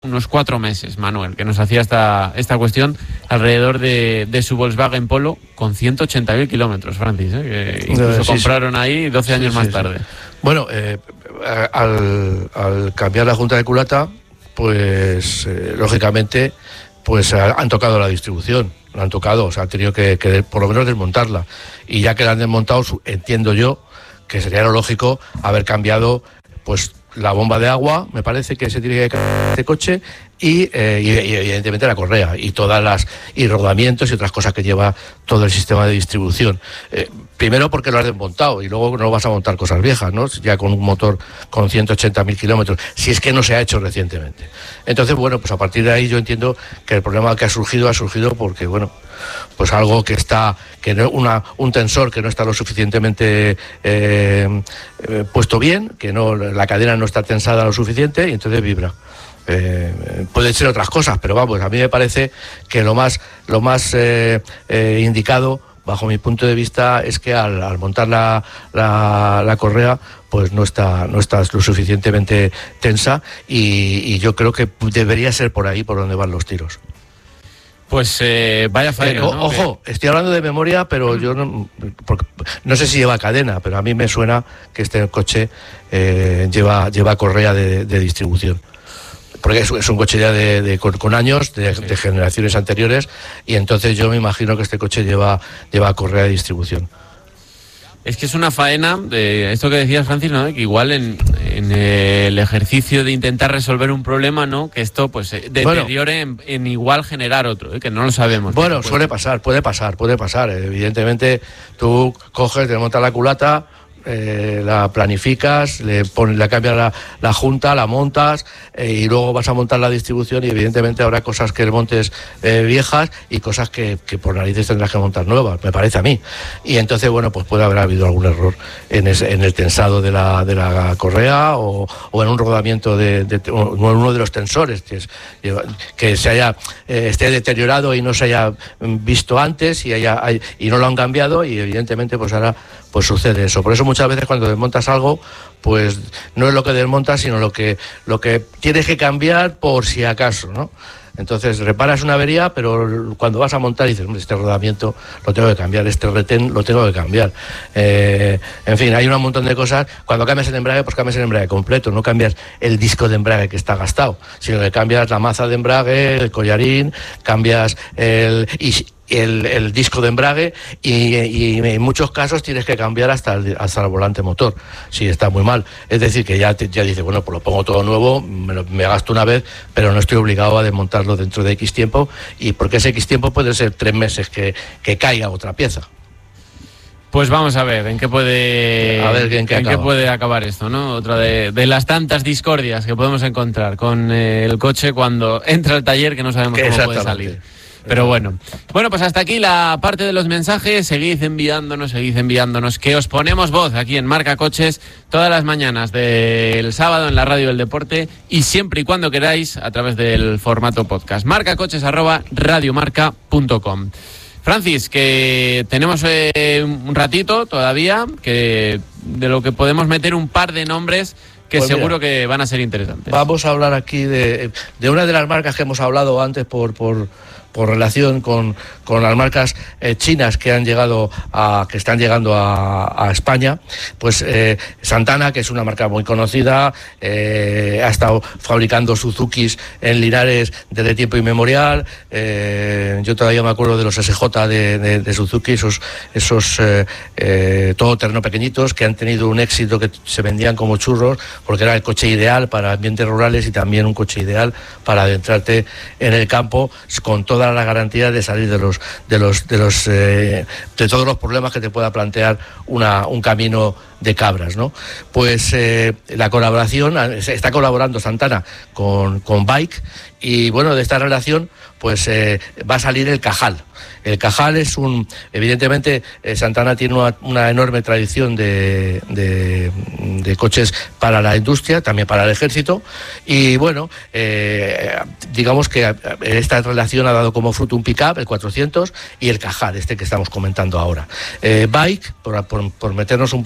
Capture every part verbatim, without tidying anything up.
unos cuatro meses, Manuel, que nos hacía esta, esta cuestión alrededor de, de su Volkswagen Polo con ciento ochenta mil kilómetros, Francis, ¿eh? Que incluso sí, compraron sí. ahí doce años sí, más sí, tarde. Sí. Bueno, eh, al, al cambiar la junta de culata, pues eh, lógicamente pues han tocado la distribución, la han tocado, o sea, han tenido que, que por lo menos desmontarla. Y ya que la han desmontado, entiendo yo que sería lo lógico haber cambiado pues la bomba de agua, me parece que se tiene que cambiar este coche, y, eh, y, y evidentemente la correa y todas las y rodamientos y otras cosas que lleva todo el sistema de distribución. Eh, primero porque lo has desmontado y luego no vas a montar cosas viejas, ¿no? Ya con un motor con ciento ochenta mil kilómetros, si es que no se ha hecho recientemente. Entonces, bueno, pues a partir de ahí yo entiendo que el problema que ha surgido ha surgido porque, bueno, pues algo que está, que no, una, un tensor que no está lo suficientemente eh, eh, puesto bien, que no, la cadena no está tensada lo suficiente y entonces vibra. Eh, pueden ser otras cosas, pero vamos, a mí me parece que lo más, lo más eh, eh, indicado, bajo mi punto de vista, es que al, al montar la, la, la correa, pues no está, no está lo suficientemente tensa y, y yo creo que debería ser por ahí por donde van los tiros. Pues eh, vaya faena, eh, ¿no? Ojo, estoy hablando de memoria, pero yo no, porque, no sé si lleva cadena, pero a mí me suena que este coche eh, lleva, lleva correa de, de distribución. Porque es, es un coche ya de, de, con, con años, de, sí. de generaciones anteriores, y entonces yo me imagino que este coche lleva, lleva correa de distribución. Es que es una faena, de esto que decías, Francis, ¿no? Que igual en, en el ejercicio de intentar resolver un problema, ¿no? Que esto pues deteriore bueno, en, en igual generar otro, ¿eh? Que no lo sabemos. Bueno, suele pasar, puede pasar, puede pasar. Evidentemente, tú coges, te montas la culata, Eh, la planificas, le pones, le cambias la, la junta, la montas eh, y luego vas a montar la distribución y evidentemente habrá cosas que montes eh, viejas y cosas que, que por narices tendrás que montar nuevas, me parece a mí. Y entonces, bueno, pues puede haber habido algún error en, ese, en el tensado de la, de la correa o, o en un rodamiento de, de o en uno de los tensores que, es, que se haya eh, esté deteriorado y no se haya visto antes y, haya, hay, y no lo han cambiado y evidentemente pues ahora pues sucede eso. Por eso muchas veces cuando desmontas algo, pues no es lo que desmontas, sino lo que lo que tienes que cambiar por si acaso, ¿no? Entonces reparas una avería, pero cuando vas a montar dices, este rodamiento lo tengo que cambiar, este retén lo tengo que cambiar. Eh, en fin, hay un montón de cosas. Cuando cambias el embrague, pues cambias el embrague completo, no cambias el disco de embrague que está gastado, sino que cambias la maza de embrague, el collarín, cambias el... Y, El, el disco de embrague y, y en muchos casos tienes que cambiar hasta el, hasta el volante motor, si está muy mal. Es decir, que ya, te, ya dices, bueno, pues lo pongo todo nuevo, me, lo, me gasto una vez, pero no estoy obligado a desmontarlo dentro de X tiempo, y porque ese X tiempo puede ser tres meses que, que caiga otra pieza. Pues vamos a ver en qué puede a ver en qué, en qué puede acabar esto, ¿no? Otra de, de las tantas discordias que podemos encontrar con el coche cuando entra al taller, que no sabemos cómo puede salir. Pero bueno, bueno, pues hasta aquí la parte de los mensajes. Seguid enviándonos, seguid enviándonos, que os ponemos voz aquí en Marca Coches todas las mañanas del sábado en la Radio del Deporte y siempre y cuando queráis a través del formato podcast. marcacoches arroba radiomarca punto com. Francis, que tenemos eh, un ratito todavía, que de lo que podemos meter un par de nombres que pues seguro mira, que van a ser interesantes. Vamos a hablar aquí de, de una de las marcas que hemos hablado antes por... por... por relación con, con las marcas eh, chinas que han llegado a, que están llegando a, a España, pues eh, Santana, que es una marca muy conocida, eh, ha estado fabricando Suzukis en Linares desde tiempo inmemorial. Eh, yo todavía me acuerdo de los S J de, de, de Suzuki, esos, esos eh, eh, todoterreno pequeñitos que han tenido un éxito, que se vendían como churros, porque era el coche ideal para ambientes rurales y también un coche ideal para adentrarte en el campo con todo la garantía de salir de los de los de los eh, de todos los problemas que te pueda plantear una un camino de cabras, ¿no? Pues eh, la colaboración, está colaborando Santana con, con Bike, y bueno, de esta relación pues eh, va a salir el Cajal. El Cajal es un, evidentemente eh, Santana tiene una, una enorme tradición de, de, de coches para la industria, también para el ejército, y bueno, eh, digamos que esta relación ha dado como fruto un pick-up, el cuatrocientos, y el Cajal, este que estamos comentando ahora. Eh, Bike, por, por, por meternos un poco en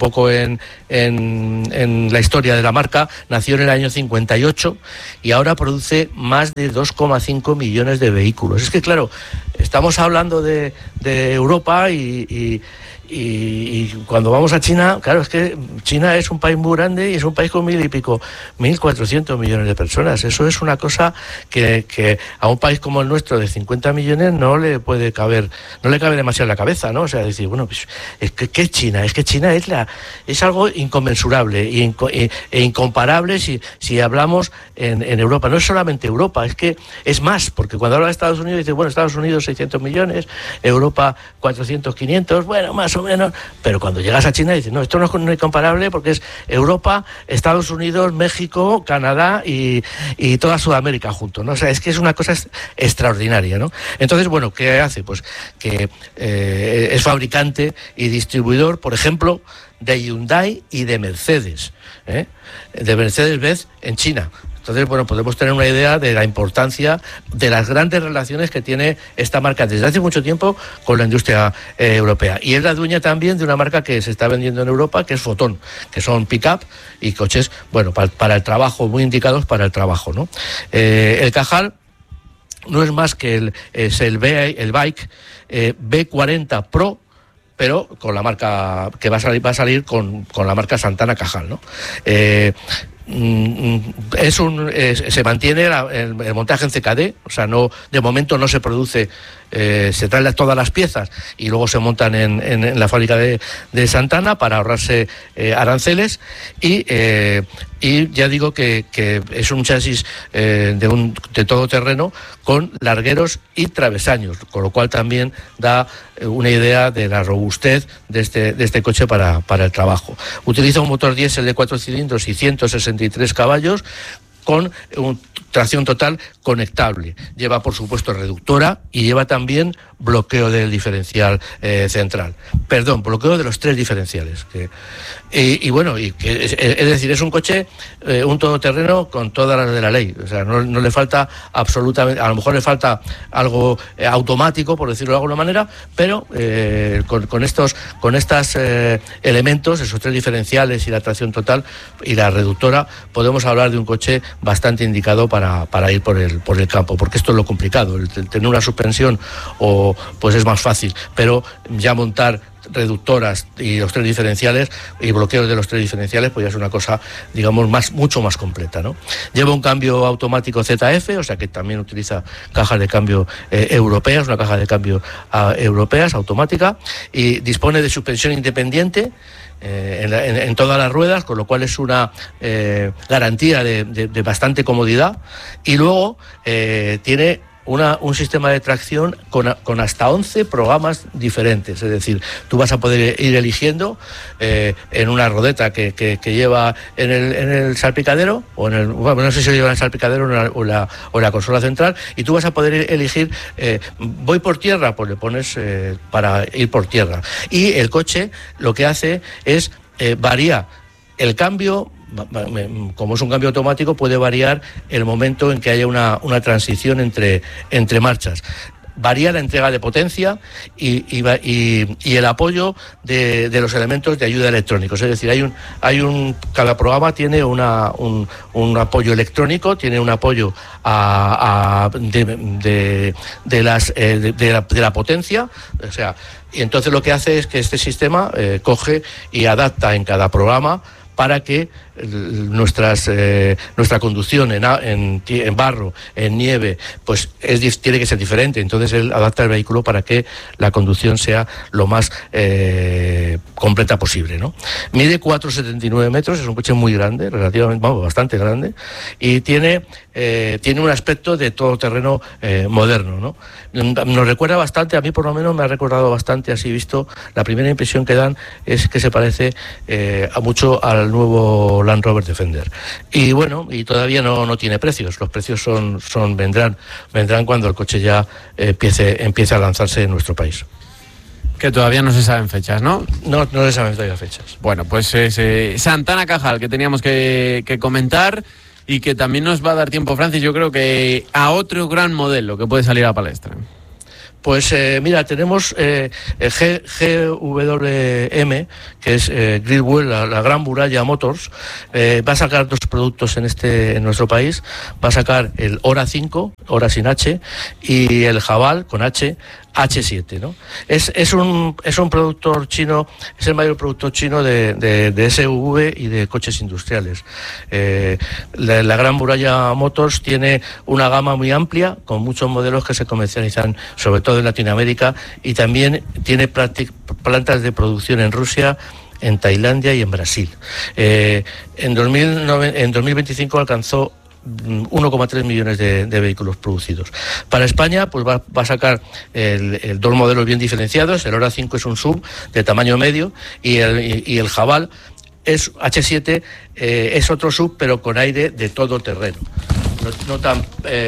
en, en, en la historia de la marca. Nació en el año cincuenta y ocho y ahora produce más de dos coma cinco millones de vehículos. Es que claro, estamos hablando de, de Europa y, y Y, y cuando vamos a China, claro, es que China es un país muy grande y es un país con mil y pico, mil cuatrocientos millones de personas. Eso es una cosa que, que a un país como el nuestro de cincuenta millones no le puede caber, no le cabe demasiado en la cabeza, ¿no? O sea, decir, bueno, pues es que ¿qué es China? Es que China es la es algo inconmensurable e, inco, e, e incomparable si, si hablamos en, en Europa. No es solamente Europa, es que es más, porque cuando habla de Estados Unidos dice, bueno, Estados Unidos seiscientos millones, Europa cuatrocientos, quinientos, bueno, más o menos, pero cuando llegas a China dices, no, esto no es, no es comparable porque es Europa, Estados Unidos, México, Canadá y, y toda Sudamérica juntos, ¿no? O sea, es que es una cosa extraordinaria, ¿no? Entonces, bueno, ¿qué hace? Pues que eh, es fabricante y distribuidor, por ejemplo, de Hyundai y de Mercedes, ¿eh? De Mercedes-Benz en China. Entonces, bueno, podemos tener una idea de la importancia de las grandes relaciones que tiene esta marca desde hace mucho tiempo con la industria eh, europea. Y es la dueña también de una marca que se está vendiendo en Europa, que es Foton, que son pick-up y coches, bueno, para, para el trabajo, muy indicados para el trabajo, ¿no? Eh, el Cajal no es más que el, es el, B, el bike eh, B cuarenta Pro, pero con la marca que va a salir, va a salir con, con la marca Santana Cajal, ¿no? Eh, Es un es, se mantiene la, el, el montaje en C K D, o sea, no de momento no se produce, eh, se traen todas las piezas y luego se montan en, en, en la fábrica de, de Santana para ahorrarse eh, aranceles y eh, y ya digo que, que es un chasis eh, de un de todoterreno con largueros y travesaños, con lo cual también da una idea de la robustez de este de este coche para para el trabajo. Utiliza un motor diésel de cuatro cilindros y ciento sesenta y tres caballos con un, tracción total conectable. Lleva, por supuesto, reductora y lleva también bloqueo del diferencial eh, central. Perdón, bloqueo de los tres diferenciales. Que, y, y bueno, y que es, es decir, es un coche, eh, un todoterreno con todas las de la ley. O sea, no, no le falta absolutamente, a lo mejor le falta algo eh, automático, por decirlo de alguna manera, pero eh, con, con estos, con estos eh, elementos, esos tres diferenciales y la tracción total y la reductora, podemos hablar de un coche bastante indicado para, para ir por el, por el campo, porque esto es lo complicado. El, el tener una suspensión o pues es más fácil, pero ya montar reductoras y los tres diferenciales y bloqueos de los tres diferenciales pues ya es una cosa, digamos, más mucho más completa, ¿no? Lleva un cambio automático Z F, o sea que también utiliza cajas de cambio eh, europeas, una caja de cambio uh, europeas automática, y dispone de suspensión independiente Eh, en, en, en todas las ruedas, con lo cual es una eh, garantía de, de, de bastante comodidad, y luego eh, tiene Una, un sistema de tracción con, con hasta once programas diferentes, es decir, tú vas a poder ir eligiendo eh, en una rodeta que, que, que lleva en el, en el salpicadero, o en el, bueno, no sé si lo lleva en el salpicadero o en la, o la, o la consola central, y tú vas a poder elegir, eh, voy por tierra, pues le pones eh, para ir por tierra. Y el coche lo que hace es eh, varía el cambio. Como es un cambio automático, puede variar el momento en que haya una, una transición entre, entre marchas. Varía la entrega de potencia y, y, y, y el apoyo de, de los elementos de ayuda electrónicos. Es decir, hay un, hay un, cada programa tiene una, un, un apoyo electrónico, tiene un apoyo a, a, de, de, de, las, eh, de, de, la, de la potencia, o sea, y entonces lo que hace es que este sistema eh, coge y adapta en cada programa para que nuestras eh, nuestra conducción en, en, en barro, en nieve, pues es, tiene que ser diferente. Entonces él adapta el vehículo para que la conducción sea lo más eh, completa posible, ¿no? Mide cuatro coma setenta y nueve metros, es un coche muy grande, relativamente, vamos, bastante grande, y tiene eh, tiene un aspecto de todoterreno eh, moderno, ¿no? Nos recuerda bastante, a mí por lo menos me ha recordado bastante, así visto, la primera impresión que dan es que se parece eh, a mucho al nuevo Land Rover Defender. Y bueno, y todavía no, no tiene precios. Los precios son, son vendrán, vendrán cuando el coche ya eh, empiece, empiece a lanzarse en nuestro país. Que todavía no se saben fechas, ¿no? No, no se saben todavía fechas. Bueno, pues es eh, Santana Cajal, que teníamos que, que comentar, y que también nos va a dar tiempo, Francis, yo creo que a otro gran modelo que puede salir a palestra. Pues eh, mira, tenemos eh, G, G W M, que es eh, Great, la, la Gran Muralla Motors, eh, va a sacar dos productos en este en nuestro país. Va a sacar el Ora cinco, Ora sin H, y el Haval con H, H siete, ¿no? Es, es, un, es un productor chino, es el mayor productor chino de, de, de S U V y de coches industriales. Eh, la, la Gran Muralla Motors tiene una gama muy amplia, con muchos modelos que se comercializan, sobre todo en Latinoamérica, y también tiene plantas de producción en Rusia, en Tailandia y en Brasil. Eh, en, dos mil nueve, en dos mil veinticinco alcanzó uno coma tres millones de, de vehículos producidos. Para España, pues va, va a sacar el, el dos modelos bien diferenciados. El Ora cinco es un sub de tamaño medio y el, y, y el Haval es H siete, eh, es otro sub, pero con aire de todo terreno. No, no tan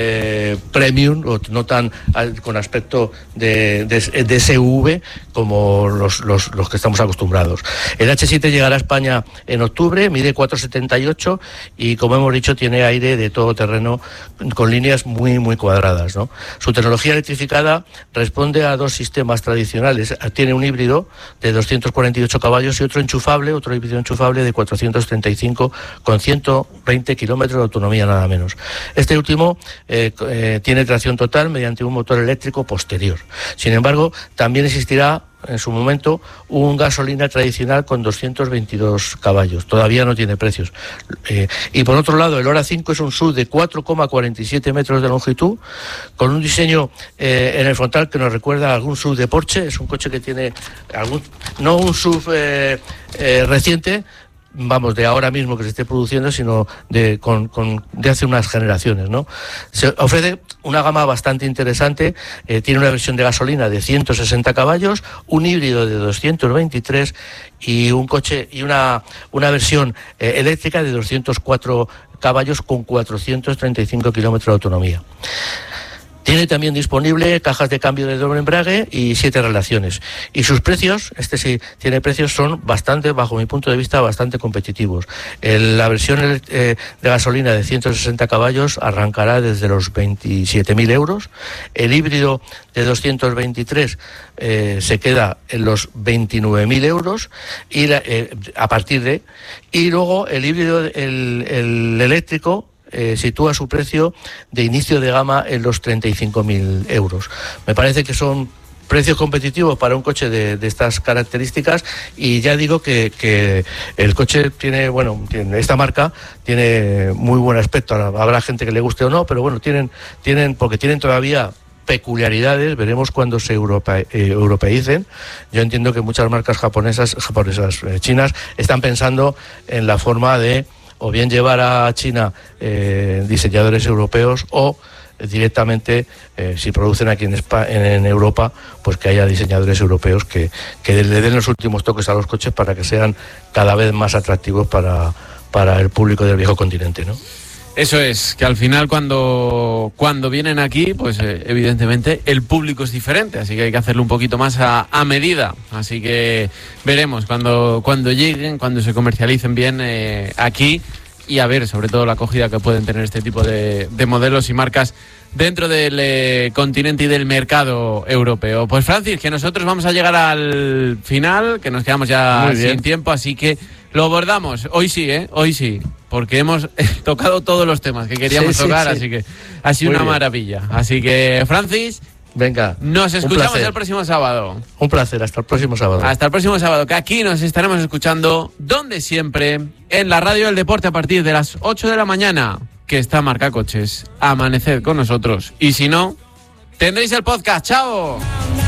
eh, premium, o no tan al, con aspecto de, de, de S U V como los, los, los que estamos acostumbrados. El H siete llegará a España en octubre, mide cuatro setenta y ocho y, como hemos dicho, tiene aire de todo terreno con líneas muy, muy cuadradas, ¿no? Su tecnología electrificada responde a dos sistemas tradicionales. Tiene un híbrido de doscientos cuarenta y ocho caballos y otro enchufable, otro híbrido enchufable de cuatrocientos treinta y cinco con ciento veinte kilómetros de autonomía, nada menos. Este último eh, eh, tiene tracción total mediante un motor eléctrico posterior. Sin embargo, también existirá en su momento un gasolina tradicional con doscientos veintidós caballos. Todavía no tiene precios. Eh, y por otro lado, el Ora cinco es un S U V de cuatro coma cuarenta y siete metros de longitud, con un diseño eh, en el frontal que nos recuerda a algún S U V de Porsche. Es un coche que tiene algún, no un S U V eh, eh, reciente, vamos, de ahora mismo que se esté produciendo, sino de, con, con, de hace unas generaciones, ¿no? Se ofrece una gama bastante interesante, eh, tiene una versión de gasolina de ciento sesenta caballos, un híbrido de doscientos veintitrés y un coche y una, una versión eh, eléctrica de doscientos cuatro caballos con cuatrocientos treinta y cinco kilómetros de autonomía. Tiene también disponible cajas de cambio de doble embrague y siete relaciones. Y sus precios, este sí tiene precios, son bastante, bajo mi punto de vista, bastante competitivos. El, la versión eh, de gasolina de ciento sesenta caballos arrancará desde los veintisiete mil euros. El híbrido de doscientos veintitrés eh, se queda en los veintinueve mil euros y la, eh, a partir de... Y luego el híbrido, el, el eléctrico, Eh, sitúa su precio de inicio de gama en los treinta y cinco mil euros. Me parece que son precios competitivos para un coche de, de estas características, y ya digo que, que el coche tiene, bueno, tiene, esta marca tiene muy buen aspecto. Habrá gente que le guste o no, pero bueno, tienen, tienen porque tienen todavía peculiaridades. Veremos cuando se europe, eh, europeicen. Yo entiendo que muchas marcas japonesas, japonesas eh, chinas, están pensando en la forma de o bien llevar a China eh, diseñadores europeos, o eh, directamente, eh, si producen aquí en, España, en, en Europa, pues que haya diseñadores europeos que, que le den los últimos toques a los coches para que sean cada vez más atractivos para, para el público del viejo continente, ¿no? Eso es, que al final cuando, cuando vienen aquí, pues eh, evidentemente el público es diferente, así que hay que hacerlo un poquito más a, a medida. Así que veremos cuando, cuando lleguen, cuando se comercialicen bien eh, aquí, y a ver sobre todo la acogida que pueden tener este tipo de, de modelos y marcas dentro del eh, continente y del mercado europeo. Pues Francis, que nosotros vamos a llegar al final, que nos quedamos ya sin tiempo, así que lo abordamos. Hoy sí, ¿eh? Hoy sí. Porque hemos tocado todos los temas que queríamos sí, tocar, sí, sí. Así que ha sido Muy una bien. maravilla. Así que, Francis, venga, nos escuchamos el próximo sábado. Un placer, hasta el próximo sábado. Hasta el próximo sábado, que aquí nos estaremos escuchando donde siempre, en la Radio del Deporte, a partir de las ocho de la mañana, que está Marca Coches. Amaneced con nosotros. Y si no, tendréis el podcast. ¡Chao!